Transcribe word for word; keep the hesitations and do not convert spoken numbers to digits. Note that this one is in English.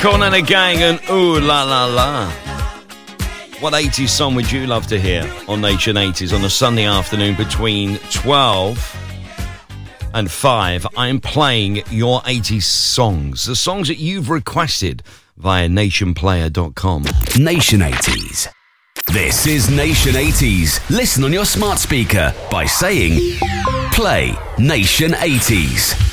Corn and a Gang and Ooh La La La. What eighties song would you love to hear on Nation eighties on a Sunday afternoon between twelve and five? I'm playing your eighties songs, the songs that you've requested via nation player dot com. Nation eighties. This is Nation eighties. Listen on your smart speaker by saying, play Nation eighties.